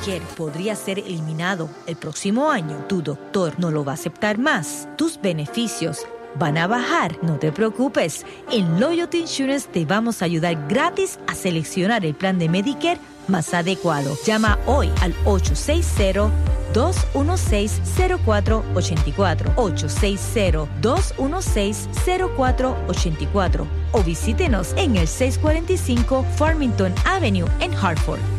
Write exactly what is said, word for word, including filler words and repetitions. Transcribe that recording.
Medicare podría ser eliminado el próximo año, tu doctor no lo va a aceptar más. Tus beneficios van a bajar. No te preocupes. En Loyalty Insurance te vamos a ayudar gratis a seleccionar el plan de Medicare más adecuado. Llama hoy al ocho seis cero, dos uno seis, cero cuatro ocho cuatro, ocho seis cero, dos uno seis, cero cuatro ocho cuatro o visítenos en el seiscientos cuarenta y cinco Farmington Avenue en Hartford.